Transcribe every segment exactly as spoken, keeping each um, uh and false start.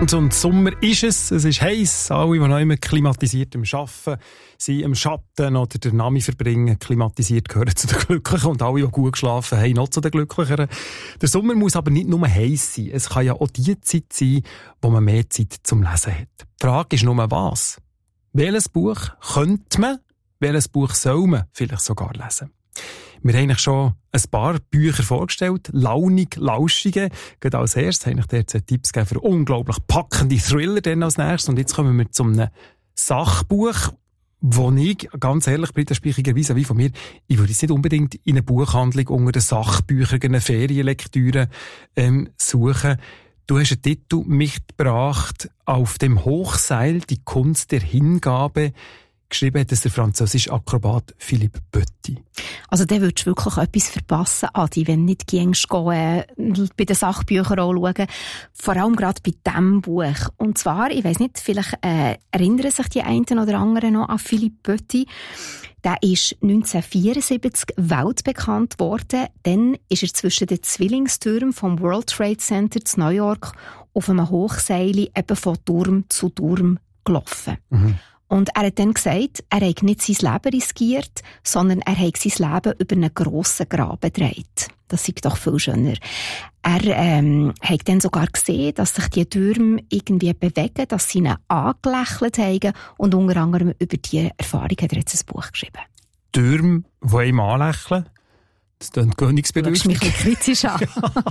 Und Sommer ist es, es ist heiß. Alle, die noch immer klimatisiert am Arbeiten sind, im Schatten oder der Nami verbringen, klimatisiert gehören zu den Glücklichen. Und alle, die gut geschlafen haben, noch zu den Glücklicheren. Der Sommer muss aber nicht nur heiß sein. Es kann ja auch die Zeit sein, wo man mehr Zeit zum Lesen hat. Die Frage ist nur, was? Welches Buch könnte man, welches Buch soll man vielleicht sogar lesen? Wir haben eigentlich schon ein paar Bücher vorgestellt, launig, lauschige. Gerade als erstes habe ich dir jetzt Tipps gegeben für unglaublich packende Thriller dann als nächstes. Und jetzt kommen wir zu einem Sachbuch, wo ich, ganz ehrlich, Britta Speichiger-Weiss, wie von mir, ich würde jetzt nicht unbedingt in eine Buchhandlung unter den Sachbüchern, eine Ferienlektüre ähm, suchen. Du hast einen Titel mitgebracht, «Auf dem Hochseil, die Kunst der Hingabe». Geschrieben hat es der französische Akrobat Philippe Petit. Also da würdest du wirklich etwas verpassen, Adi, wenn du nicht gehst, äh, bei den Sachbüchern auch schauen. Vor allem gerade bei diesem Buch. Und zwar, ich weiss nicht, vielleicht äh, erinnern sich die einen oder anderen noch an Philippe Petit. Der ist neunzehnhundertvierundsiebzig weltbekannt worden. Dann ist er zwischen den Zwillingstürmen vom World Trade Center in New York auf einem Hochseil eben von Turm zu Turm gelaufen. Mhm. Und er hat dann gesagt, er hat nicht sein Leben riskiert, sondern er hat sein Leben über einen grossen Graben gedreht. Das ist doch viel schöner. Er ähm, hat dann sogar gesehen, dass sich die Türme irgendwie bewegen, dass sie ihn angelächelt haben. Und unter anderem über diese Erfahrung hat er jetzt ein Buch geschrieben. Türme, die ihm anlächeln? Das klingt königsbedürftig. Du schaust mich ein bisschen kritisch an.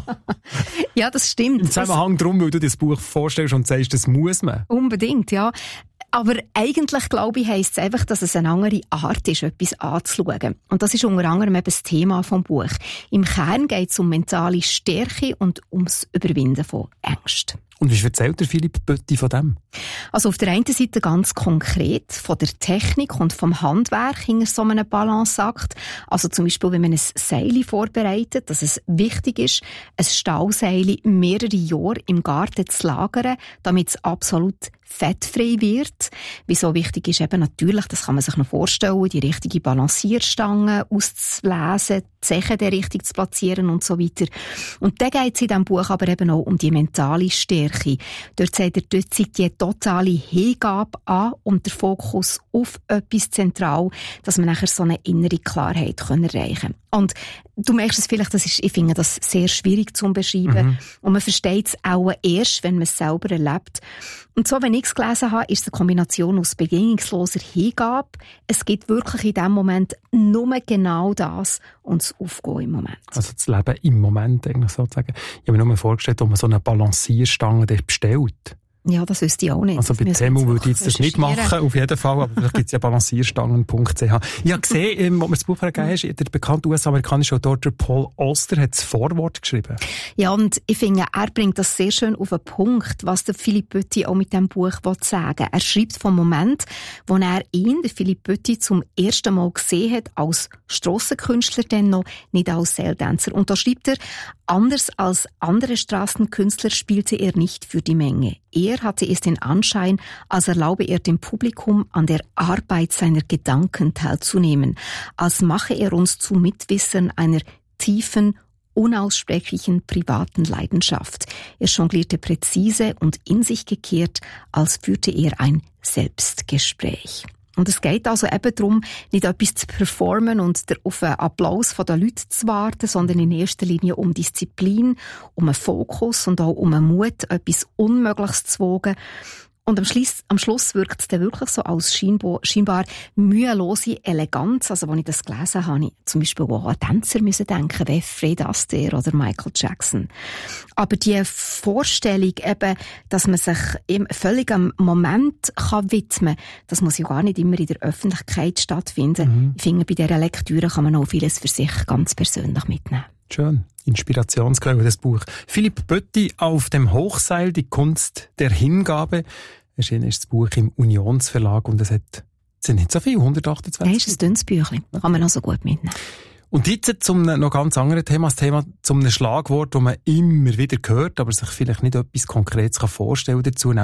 Ja, das stimmt. Im Zusammenhang darum, weil du dir das Buch vorstellst und sagst, das muss man. Unbedingt, ja. Aber eigentlich, glaube ich, heisst es einfach, dass es eine andere Art ist, etwas anzuschauen. Und das ist unter anderem eben das Thema vom Buch. Im Kern geht es um mentale Stärke und ums Überwinden von Ängsten. Und wie erzählt der Philippe Petit von dem? Also auf der einen Seite ganz konkret von der Technik und vom Handwerk hinter so einem Balanceakt. Also zum Beispiel, wenn man ein Seil vorbereitet, dass es wichtig ist, ein Stahlseil mehrere Jahre im Garten zu lagern, damit es absolut fettfrei wird. Wieso wichtig ist eben natürlich, das kann man sich noch vorstellen, die richtige Balancierstange auszulesen, die Zechen der richtig zu platzieren und so weiter. Und dann geht es in diesem Buch aber eben auch um die mentale Stärke. Dort sagt er, dort zeigt die totale Hingabe an und der Fokus auf etwas zentral, dass man nachher so eine innere Klarheit erreichen kann. Und du merkst es vielleicht, das ist, ich finde das sehr schwierig zu beschreiben. Mhm. Und man versteht es auch erst, wenn man es selber erlebt. Und so, wenn ich es gelesen habe, ist es eine Kombination aus bedingungsloser Hingabe. Es gibt wirklich in dem Moment nur genau das und das Aufgehen im Moment. Also das Leben im Moment eigentlich sozusagen. Ich habe mir nur vorgestellt, ob man so eine Balancierstange dort bestellt. Ja, das wüsste ich auch nicht. Also bei Temu würde ich jetzt das nicht machen, auf jeden Fall, aber vielleicht gibt es ja balancierstangen punkt c h. Ich habe gesehen, ähm, wo mir das Buch gegeben hast, der bekannte U S-amerikanische Autor Paul Auster hat das Vorwort geschrieben. Ja, und ich finde, er bringt das sehr schön auf den Punkt, was der Philippe Petit auch mit diesem Buch sagen will. Er schreibt vom Moment, wo er ihn, der Philippe Petit, zum ersten Mal gesehen hat, als Strassenkünstler denn noch, nicht als Seiltänzer. Und da schreibt er, anders als andere Straßenkünstler spielte er nicht für die Menge. Er hatte es den Anschein, als erlaube er dem Publikum an der Arbeit seiner Gedanken teilzunehmen, als mache er uns zu Mitwissern einer tiefen, unaussprechlichen privaten Leidenschaft. Er jonglierte präzise und in sich gekehrt, als führte er ein Selbstgespräch. Und es geht also eben darum, nicht etwas zu performen und auf einen Applaus der Leute zu warten, sondern in erster Linie um Disziplin, um einen Fokus und auch um einen Mut, etwas Unmögliches zu wagen. Und am Schluss, am Schluss wirkt es dann wirklich so als scheinbar, scheinbar mühelose Eleganz. Also, als ich das gelesen habe, ich zum Beispiel auch an Tänzer müssen denken, wie Fred Astaire oder Michael Jackson. Aber die Vorstellung eben, dass man sich im völligen Moment kann widmen kann, das muss ja gar nicht immer in der Öffentlichkeit stattfinden. Mhm. Ich finde, bei dieser Lektüre kann man auch vieles für sich ganz persönlich mitnehmen. Schön. Inspirationsquelle, das Buch. Philippe Petit, «Auf dem Hochseil, die Kunst der Hingabe». Erschienen ist das Buch im Unionsverlag und es hat, es sind nicht so viel, hundertachtundzwanzig. Nein, es ist ein dünnes Büchlein. Kann man also gut mitnehmen. Und jetzt zum noch ganz anderen Thema, das Thema zum einem Schlagwort, das man immer wieder hört, aber sich vielleicht nicht etwas Konkretes vorstellen dazu, nämlich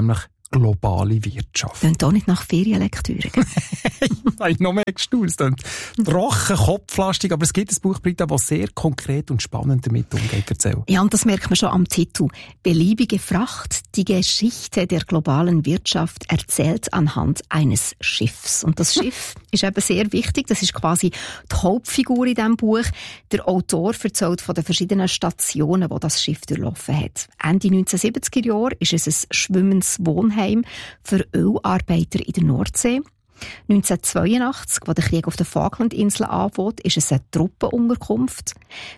globale Wirtschaft. Klingt auch nicht nach Ferienlektüre. Ich habe noch mehr gestaunt. Trocken, kopflastig, aber es gibt ein Buch, Britta, das sehr konkret und spannend damit umgeht. Erzähl. Ja, und das merkt man schon am Titel. Beliebige Fracht, die Geschichte der globalen Wirtschaft erzählt anhand eines Schiffs. Und das Schiff ist eben sehr wichtig. Das ist quasi die Hauptfigur in diesem Buch. Der Autor erzählt von den verschiedenen Stationen, wo das Schiff durchlaufen hat. Ende neunzehnhundertsiebziger Jahre ist es ein schwimmendes Wohnheim für Ölarbeiter in der Nordsee. neunzehnhundertzweiundachtzig, wo der Krieg auf den Falklandinseln anfängt, ist es eine Truppenunterkunft.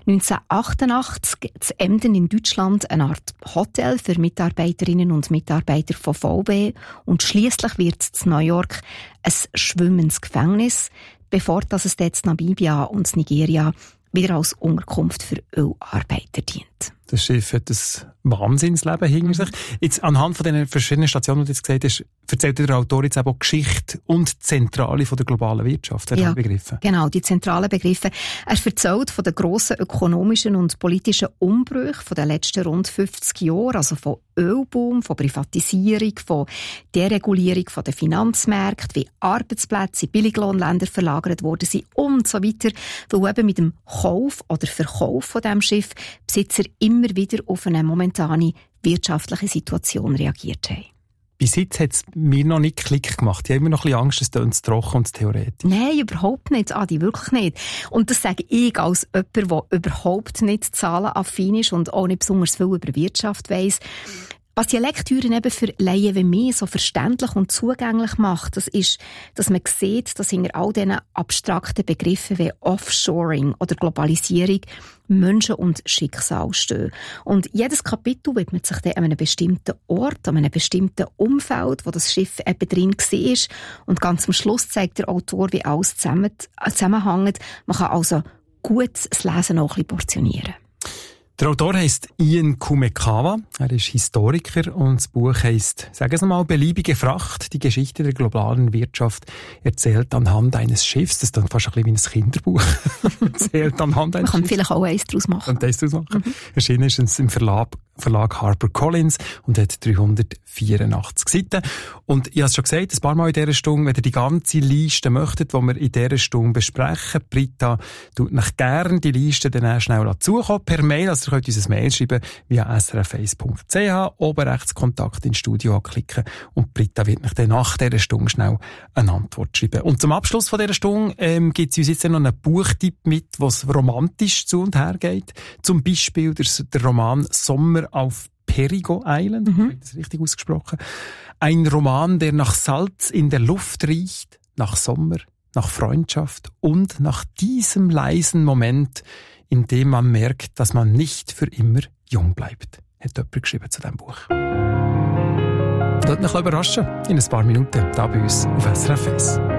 neunzehnhundertachtundachtzig zu Emden in Deutschland eine Art Hotel für Mitarbeiterinnen und Mitarbeiter von V B. Und schliesslich wird es in New York ein schwimmendes Gefängnis, bevor das es dort in Namibia und Nigeria wieder als Unterkunft für Ölarbeiter dient. Das Schiff hat ein Wahnsinnsleben hinter sich. Jetzt, anhand von den verschiedenen Stationen, die du jetzt gesagt hast, erzählt der Autor jetzt auch Geschichte und Zentrale von der globalen Wirtschaft. Ja, Begriffe. Genau, die zentralen Begriffe. Er erzählt von den grossen ökonomischen und politischen Umbrüchen von den letzten rund fünfzig Jahren, also von Ölboom, von Privatisierung, von Deregulierung von den Finanzmärkten, wie Arbeitsplätze in Billiglohnländer verlagert worden sind und so weiter, weil eben mit dem Kauf oder Verkauf von diesem Schiff Besitzer immer wieder auf eine momentane wirtschaftliche Situation reagiert haben. Bis jetzt hat es mir noch nicht Klick gemacht. Ich habe immer noch ein bisschen Angst, es tönt zu trocken und zu theoretisch. Nein, überhaupt nicht, Adi, wirklich nicht. Und das sage ich als jemand, der überhaupt nicht zahlenaffin ist und auch nicht besonders viel über Wirtschaft weiss. Was die Lektüre eben für Laien wie mich so verständlich und zugänglich macht, das ist, dass man sieht, dass hinter all diesen abstrakten Begriffen wie Offshoring oder Globalisierung Menschen und Schicksal stehen. Und jedes Kapitel widmet sich dann an einem bestimmten Ort, an einem bestimmten Umfeld, wo das Schiff eben drin war. Und ganz am Schluss zeigt der Autor, wie alles zusammen, zusammenhängt. Man kann also gut das Lesen auch ein bisschen portionieren. Der Autor heisst Ian Kumekawa, er ist Historiker und das Buch heisst, sagen Sie mal, Beliebige Fracht, die Geschichte der globalen Wirtschaft erzählt anhand eines Schiffs. Das ist dann fast ein bisschen wie ein Kinderbuch. erzählt anhand eines Man kann Schiffs. Vielleicht auch eins daraus machen. Und eins daraus machen. Mhm. Erschienen ist es im Verlag, Verlag HarperCollins und hat dreihundertvierundachtzig Seiten. Und ich habe es schon gesagt, ein paar Mal in dieser Stunde, wenn ihr die ganze Liste möchtet, die wir in dieser Stunde besprechen, Britta tut euch gerne die Liste dann schnell dazukommen per Mail. Also ihr könnt uns ein Mail schreiben via s r f eins punkt c h, oben rechts Kontakt ins Studio anklicken und Britta wird euch dann nach dieser Stunde schnell eine Antwort schreiben. Und zum Abschluss von dieser Stunde ähm, gibt es uns jetzt noch einen Buchtipp mit, was romantisch zu und her geht. Zum Beispiel der, der Roman Sommer auf Perigo Island, mhm. Habe ich das richtig ausgesprochen? Ein Roman, der nach Salz in der Luft riecht, nach Sommer, nach Freundschaft und nach diesem leisen Moment, in dem man merkt, dass man nicht für immer jung bleibt. Hat jemand geschrieben zu diesem Buch. Lasst mich überraschen in ein paar Minuten, da bei uns auf S R F eins.